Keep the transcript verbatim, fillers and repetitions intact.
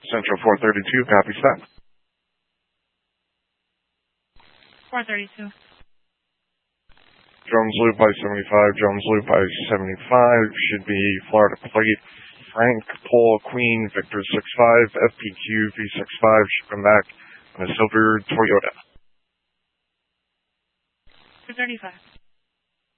Central four thirty-two, copy stop. four thirty-two. Jones Loop I seventy-five, Jones Loop I seventy-five, should be Florida plate, Frank, Paul, Queen, Victor six five, F P Q V six five, should come back on a silver Toyota. two thirty-five.